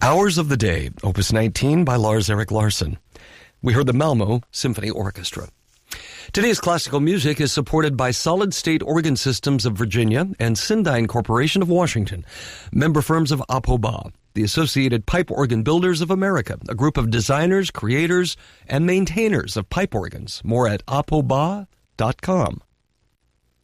Hours of the Day, Opus 19 by Lars-Erik Larsson. We heard the Malmo Symphony Orchestra. Today's classical music is supported by Solid State Organ Systems of Virginia and Syndyne Corporation of Washington, member firms of APOBA, the Associated Pipe Organ Builders of America, a group of designers, creators, and maintainers of pipe organs. More at apoba.com.